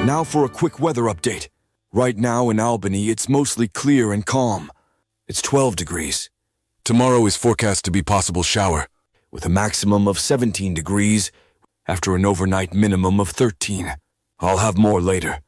Now for a quick weather update. Right now in Albany, it's mostly clear and calm. It's 12 degrees. Tomorrow is forecast to be possible shower, with a maximum of 17 degrees after an overnight minimum of 13. I'll have more later.